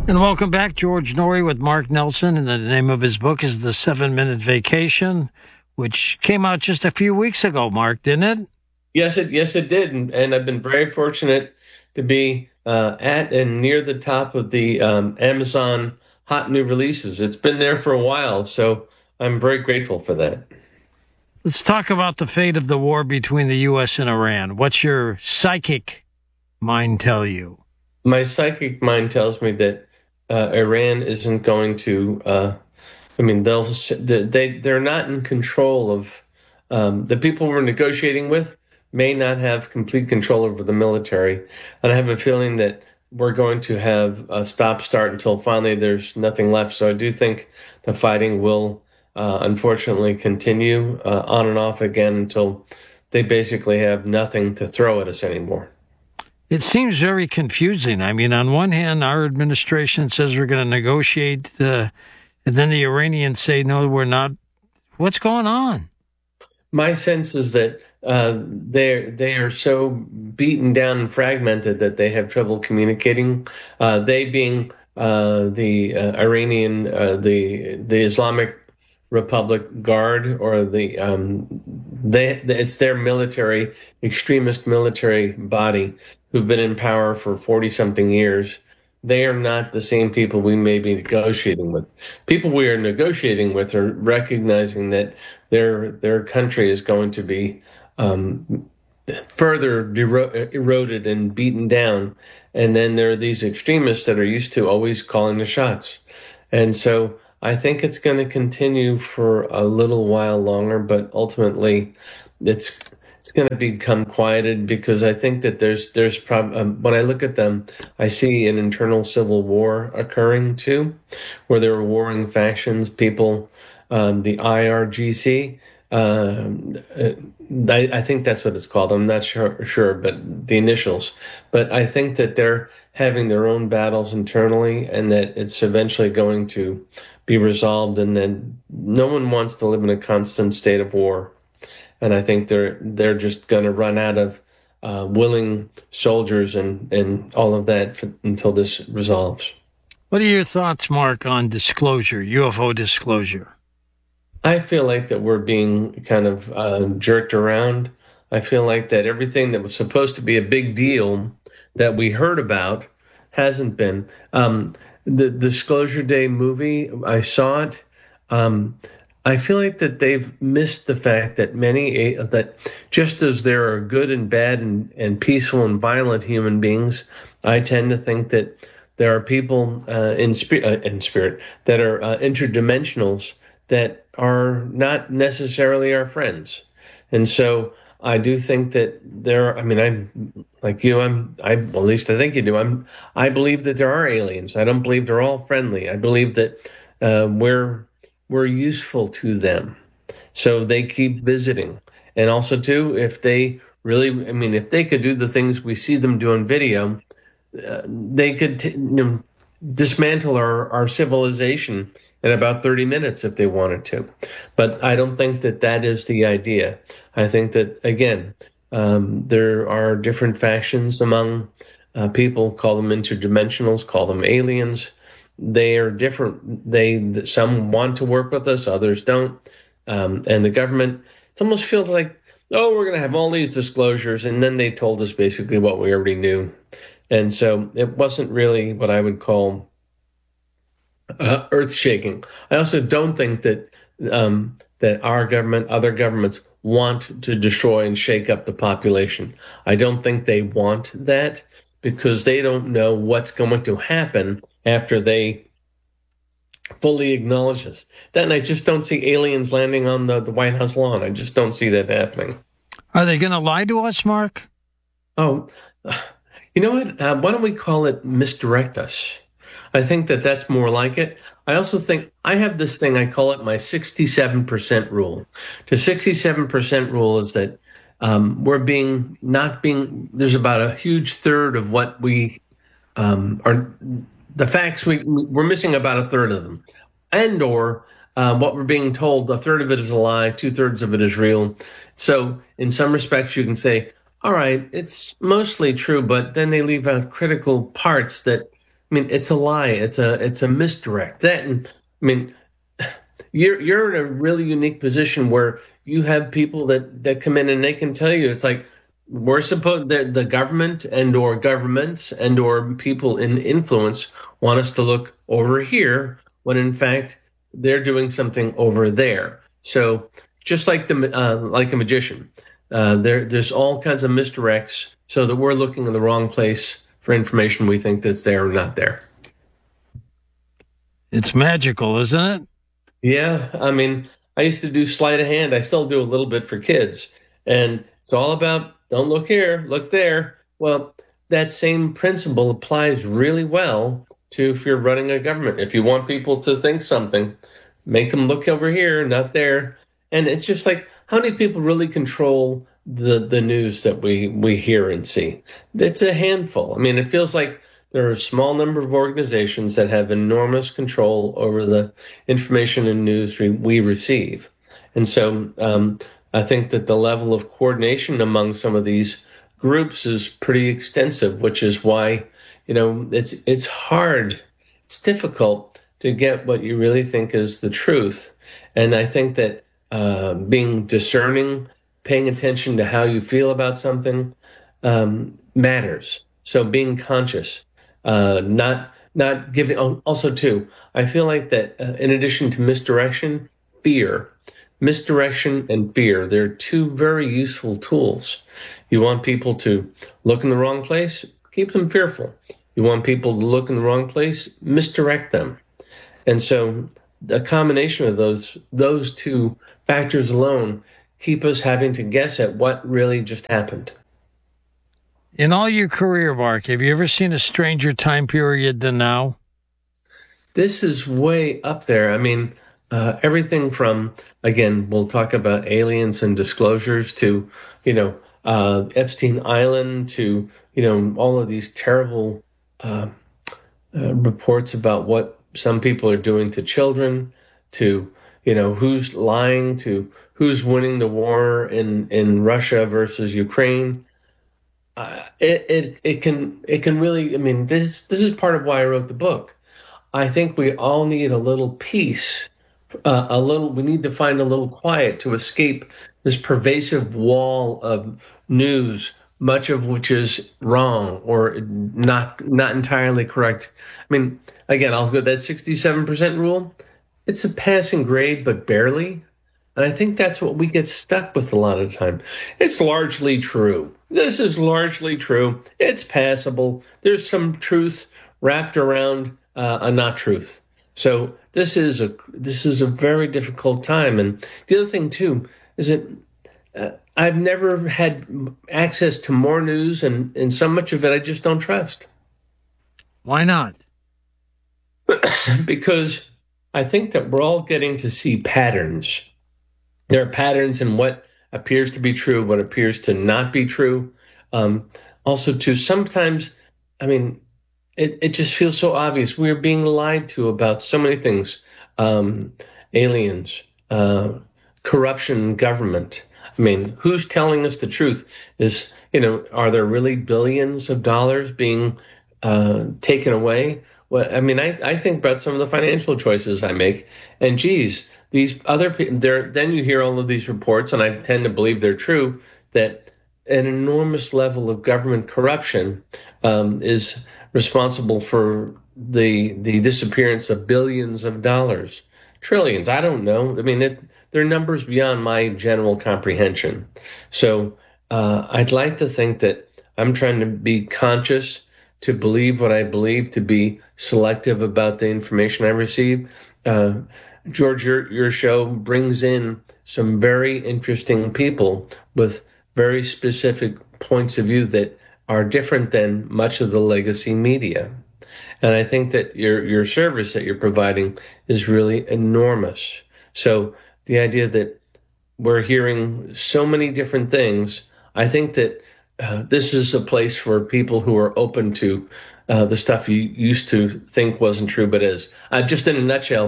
And welcome back, George Norrie with Mark Nelson. And the name of his book is The 7-Minute Vacation, which came out just a few weeks ago, Mark, didn't it? Yes, it did, and I've been very fortunate to be at and near the top of the Amazon hot new releases. It's been there for a while, so I'm very grateful for that. Let's talk about the fate of the war between the U.S. and Iran. What's your psychic mind tell you? My psychic mind tells me that Iran isn't going to. They're not in control of the people we're negotiating with. May not have complete control over the military, and I have a feeling that we're going to have a stop-start until finally there's nothing left. So I do think the fighting will, unfortunately, continue on and off again until they basically have nothing to throw at us anymore. It seems very confusing. I mean, on one hand, our administration says we're going to negotiate, and then the Iranians say, no, we're not. What's going on? My sense is that they are so beaten down and fragmented that they have trouble communicating. They being the Iranian, the Islamic Republic Guard, or it's their military, extremist military body who've been in power for 40 something years. They are not the same people we may be negotiating with. People we are negotiating with are recognizing that their country is going to be further eroded and beaten down. And then there are these extremists that are used to always calling the shots. And so I think it's going to continue for a little while longer, but ultimately it's going to become quieted, because I think that when I look at them, I see an internal civil war occurring too, where there are warring factions, people, the IRGC. I think that's what it's called. I'm not sure, but the initials. But I think that they're having their own battles internally, and that it's eventually going to be resolved, and then no one wants to live in a constant state of war. And I think they're just going to run out of willing soldiers and all of that until this resolves. What are your thoughts, Mark, on disclosure, UFO disclosure? I feel like that we're being kind of jerked around. I feel like that everything that was supposed to be a big deal that we heard about hasn't been. The Disclosure Day movie, I saw it. I feel like that they've missed the fact that that just as there are good and bad and peaceful and violent human beings, I tend to think that there are people in spirit that are interdimensionals that are not necessarily our friends. And so I do think that I'm like you, at least I think you do. I believe that there are aliens. I don't believe they're all friendly. I believe that we're useful to them. So they keep visiting. And also too, if they could do the things we see them do on video, they could dismantle our civilization in about 30 minutes if they wanted to. But I don't think that is the idea. I think that, again, there are different factions among people, call them interdimensionals, call them aliens. They are different. Some want to work with us, others don't. And the government, it almost feels like, oh, we're going to have all these disclosures. And then they told us basically what we already knew. And so it wasn't really what I would call earth-shaking. I also don't think that that our government, other governments, want to destroy and shake up the population. I don't think they want that, because they don't know what's going to happen after they fully acknowledge us. Then I just don't see aliens landing on the White House lawn. I just don't see that happening. Are they going to lie to us, Mark? Oh, you know what? Why don't we call it misdirect us? I think that that's more like it. I also think I have this thing, I call it my 67% rule. The 67% rule is that there's about a huge third of what we are, the facts, we're missing about a third of them. Or what we're being told, a third of it is a lie, 2/3 of it is real. So in some respects, you can say, all right, it's mostly true, but then they leave out critical parts that I mean, it's a lie. It's a misdirect. I mean, you're in a really unique position where you have people that come in and they can tell you it's like we're supposed the government and or governments and or people in influence want us to look over here when in fact they're doing something over there. So just like a magician, there's all kinds of misdirects so that we're looking in the wrong place for information we think that's there or not there. It's magical, isn't it? Yeah, I mean, I used to do sleight of hand. I still do a little bit for kids. And it's all about don't look here, look there. Well, that same principle applies really well to if you're running a government. If you want people to think something, make them look over here, not there. And it's just like, how many people really control the news that we hear and see? It's a handful. I mean, it feels like there are a small number of organizations that have enormous control over the information and news we receive. And so I think that the level of coordination among some of these groups is pretty extensive, which is why, it's hard, it's difficult to get what you really think is the truth. And I think that being discerning, paying attention to how you feel about something matters. So being conscious, not giving. Also, too, I feel like that in addition to misdirection and fear, they're two very useful tools. You want people to look in the wrong place, keep them fearful. You want people to look in the wrong place, misdirect them. And so a combination of those two factors alone keep us having to guess at what really just happened. In all your career, Mark, have you ever seen a stranger time period than now? This is way up there. I mean, everything from, again, we'll talk about aliens and disclosures to, Epstein Island to, all of these terrible reports about what some people are doing to children, to, who's lying, to who's winning the war in Russia versus Ukraine. It can really. I mean, this is part of why I wrote the book. I think we all need a little peace, we need to find a little quiet to escape this pervasive wall of news, much of which is wrong or not entirely correct. I mean, again, I'll go that 67% rule. It's a passing grade, but barely. And I think that's what we get stuck with a lot of the time. It's largely true. This is largely true. It's passable. There's some truth wrapped around a not truth. So this is a very difficult time. And the other thing too is that I've never had access to more news, and so much of it I just don't trust. Why not? Because I think that we're all getting to see patterns. There are patterns in what appears to be true, what appears to not be true. Also, too, sometimes, I mean, it just feels so obvious. We're being lied to about so many things. Aliens, corruption in government. I mean, who's telling us the truth? Are there really billions of dollars being taken away? Well, I mean, I think about some of the financial choices I make, and geez, these other people, then you hear all of these reports, and I tend to believe they're true, that an enormous level of government corruption is responsible for the disappearance of billions of dollars, trillions. I don't know. I mean, they're numbers beyond my general comprehension. So I'd like to think that I'm trying to be conscious, to believe what I believe, to be selective about the information I receive. George, your show brings in some very interesting people with very specific points of view that are different than much of the legacy media. And I think that your service that you're providing is really enormous. So the idea that we're hearing so many different things, I think that this is a place for people who are open to the stuff you used to think wasn't true, but is. Just in a nutshell,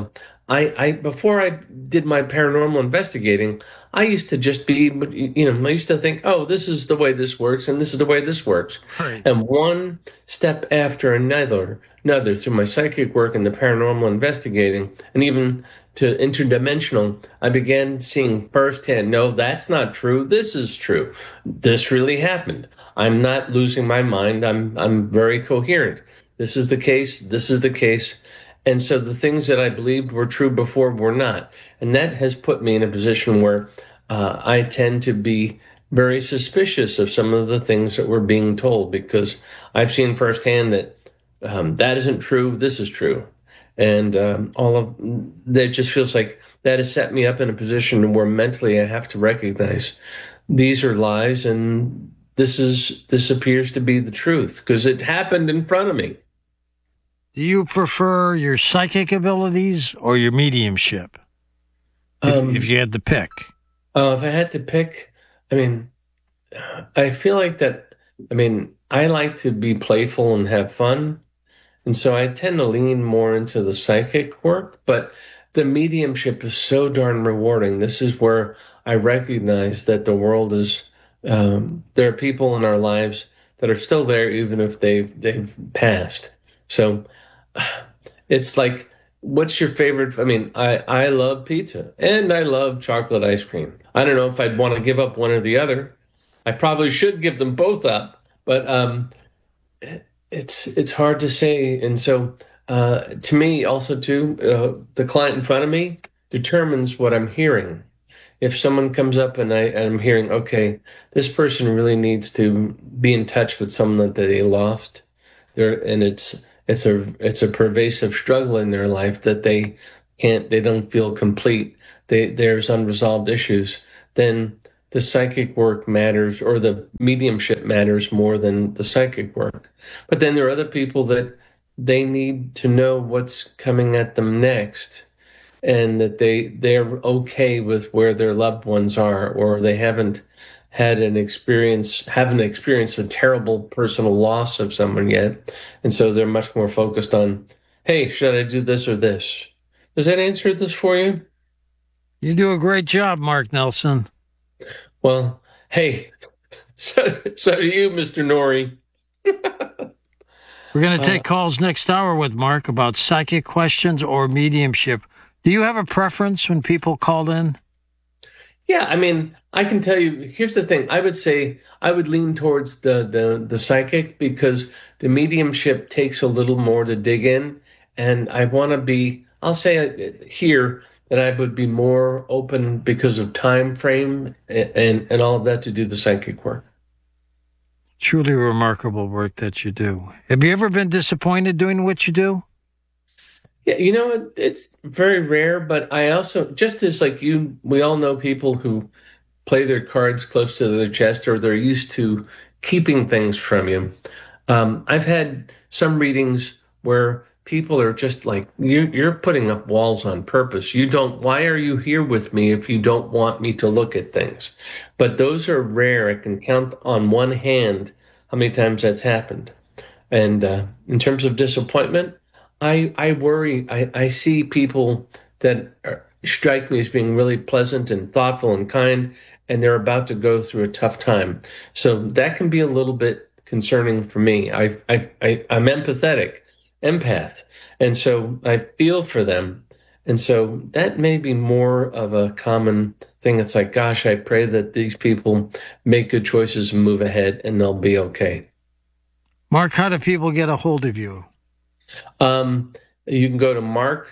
I before I did my paranormal investigating, I used to just be, I used to think, oh, this is the way this works, and this is the way this works, Right. and one step after another through my psychic work and the paranormal investigating, and even to interdimensional, I began seeing firsthand, no, that's not true. This is true. This really happened. I'm not losing my mind. I'm very coherent. This is the case. This is the case. And so the things that I believed were true before were not. And that has put me in a position where I tend to be very suspicious of some of the things that we're being told, because I've seen firsthand that that isn't true. This is true. And all of that just feels like that has set me up in a position where mentally I have to recognize these are lies, and this appears to be the truth because it happened in front of me. Do you prefer your psychic abilities or your mediumship? If you had to pick. If I had to pick, I mean, I feel like that. I mean, I like to be playful and have fun. And so I tend to lean more into the psychic work, but the mediumship is so darn rewarding. This is where I recognize that the world is, there are people in our lives that are still there, even if they've passed. So it's like, what's your favorite? I mean, I love pizza and I love chocolate ice cream. I don't know if I'd want to give up one or the other. I probably should give them both up, but it's hard to say. And so to me, also too, the client in front of me determines what I'm hearing. If someone comes up and I'm hearing, okay, this person really needs to be in touch with someone that they lost, there, and it's a pervasive struggle in their life that they don't feel complete. There's unresolved issues. Then the psychic work matters, or the mediumship matters more than the psychic work. But then there are other people that they need to know what's coming at them next, and that they're okay with where their loved ones are, or they haven't experienced a terrible personal loss of someone yet. And so they're much more focused on, hey, should I do this or this? Does that answer this for you? You do a great job, Mark Nelson. Well, hey, so do you, Mr. Nori. We're going to take calls next hour with Mark about psychic questions or mediumship. Do you have a preference when people call in? Yeah, I mean, I can tell you, here's the thing. I would say I would lean towards the psychic, because the mediumship takes a little more to dig in. And I want to be, I'll say here that I would be more open because of time frame and all of that to do the psychic work. Truly remarkable work that you do. Have you ever been disappointed doing what you do? Yeah, it's very rare, but I also, just as like you, we all know people who play their cards close to their chest, or they're used to keeping things from you. I've had some readings where people are just like, you're putting up walls on purpose. Why are you here with me if you don't want me to look at things? But those are rare. I can count on one hand how many times that's happened. And in terms of disappointment, I worry. I see people that strike me as being really pleasant and thoughtful and kind, and they're about to go through a tough time. So that can be a little bit concerning for me. I'm empathetic, empath, and so I feel for them. And so that may be more of a common thing. It's like, gosh, I pray that these people make good choices and move ahead, and they'll be okay. Mark, how do people get a hold of you? You can go to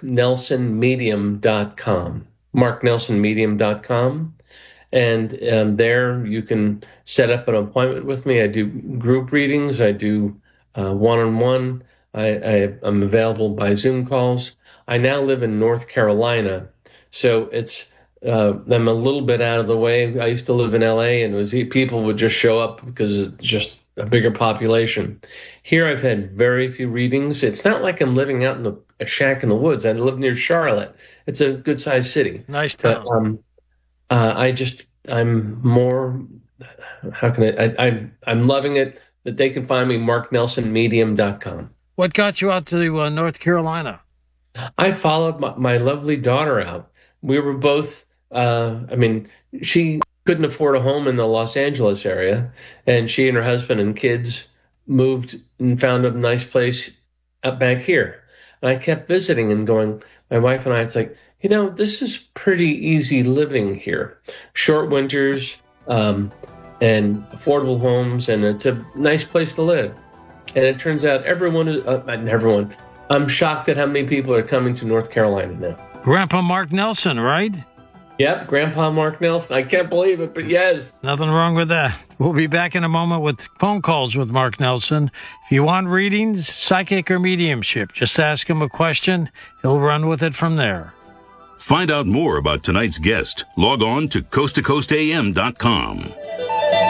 marknelsonmedium.com, marknelsonmedium.com. And there you can set up an appointment with me. I do group readings. I do one-on-one. I'm available by Zoom calls. I now live in North Carolina, so I'm a little bit out of the way. I used to live in LA, and people would just show up because it's just a bigger population. Here I've had very few readings. It's not like I'm living out in a shack in the woods. I live near Charlotte. It's a good-sized city. Nice town. But I'm more, how can I'm loving it that they can find me, marknelsonmedium.com. What got you out to North Carolina? I followed my lovely daughter out. We were both, she couldn't afford a home in the Los Angeles area, and she and her husband and kids moved and found a nice place up back here. And I kept visiting and going, my wife and I, it's like, this is pretty easy living here. Short winters, and affordable homes, and it's a nice place to live. And it turns out everyone, I'm shocked at how many people are coming to North Carolina now. Grandpa Mark Nelson, right? Yep, Grandpa Mark Nelson. I can't believe it, but yes. Nothing wrong with that. We'll be back in a moment with phone calls with Mark Nelson. If you want readings, psychic or mediumship, just ask him a question. He'll run with it from there. Find out more about tonight's guest. Log on to coasttocoastam.com.